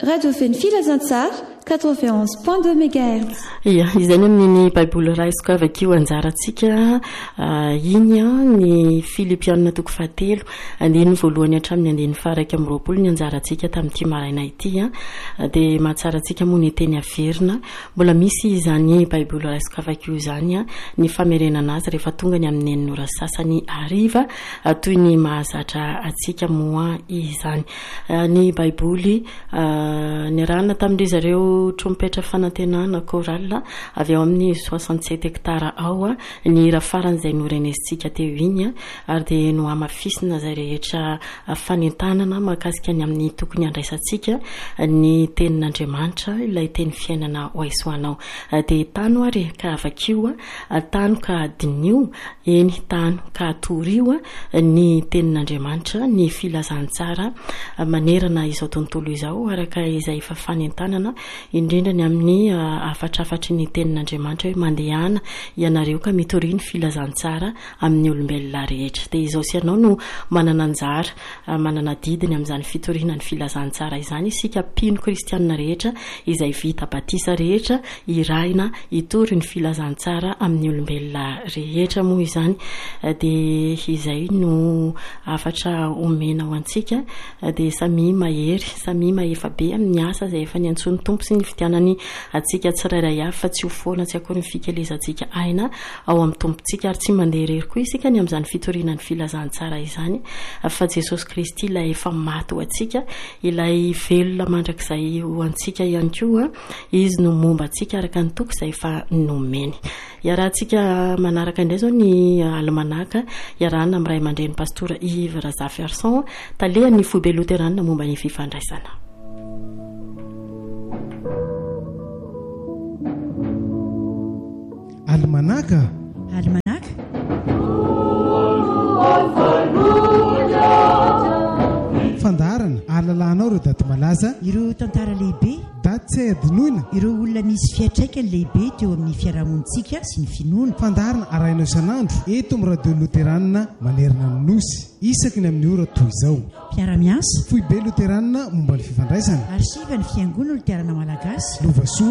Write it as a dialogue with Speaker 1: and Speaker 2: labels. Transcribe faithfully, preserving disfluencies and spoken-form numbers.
Speaker 1: Radio Feny Filazantsara quatre-vingt-onze point deux mégahertz.
Speaker 2: Ia, izany amin'ny baiboly raisiko avakio anjarantsika iny a ny Filipianina toko fahatelo andiny voalohany hatramin'ny andiny faraiky amin'ny roapolo ny anjarantsika tamin'ity maraina ity a dia mahatsaratsika moa ny teny averina mbola misy izany baiboly raisiko avakio izany a ny famerenana azy rehefa tonga ny amin'ny enin'ora sasany ariva toy ny mahazatra atsika moa izany ny baiboly niarahana tamin'ireo zareo trompetra fanantenana korala avy ao amin'ny soixante-sept hectara ao a ny hira farany izay norenesitsika teo iny a ary dia no amafisina izay rehetra fanentanana mahakasika ny amin'ny tokony andraisantsika ny tenin'Andriamanitra ilay teny fiainana hoaisoanao dia tano ary ka avakio a tano ka adinio eny tano ka torio a ny tenin'Andriamanitra ny filazantsara manerana izao tontolo izao araka izay efa fanentanana indrindra ny amin'ny afatrafatry ny tenin'Andriamanitra hoe mandehana ianareo ka mitoriny filazantsara amin'ny olombelona rehetra dia izao sy ianao no manana anjara manana didiny amin'izany fitoriana ny filazantsara izany isika mpino kristianina rehetra izay vita batisa rehetra iraina hitory ny filazantsara amin'ny olombelona rehetra moa izany dia izay no afatra omena ho antsika dia samy mahery samy maefa be amin'ny asa izay efa niantsony tompo sy ny fitianany atsika tsirairay avy fa tsy ho foana tsy akory ny fikelezantsika aina ao amin'ny tompontsika ary tsy mandeha irery koa isika ny amin'izany fitoriana ny filazantsara izany fa Jesosy Kristy ilay efa maty ho antsika ilay velona mandrakizay ho antsika ihany koa izy no momba antsika araka ny toko izay efa nomeny iarahantsika manaraka indray zao ny almanaka iarahana amin'ny ray aman-dren'ny pastora Yves Razafy Arson talehan'ny foibe loterana momba ny fifandraisana.
Speaker 3: Almanaka
Speaker 4: Almanaka
Speaker 3: fandarana ahalalànao ireo daty malaza
Speaker 4: ireo tantara lehibe
Speaker 3: daty tsy adinoina
Speaker 4: ireo olona nisy fiatraikany lehibe teo amin'ny fiarahamonitsika sy ny finoana
Speaker 3: fandarana arainao isan'andro eto amin'ny radio loteranina manerana ny nosy isaky ny amin'ny ora toy izao
Speaker 4: mpiara-miasa
Speaker 3: foibe loteranina momba ny fifandraisana
Speaker 4: arsiva ny fiangonana loterana malagasy
Speaker 3: lovasoa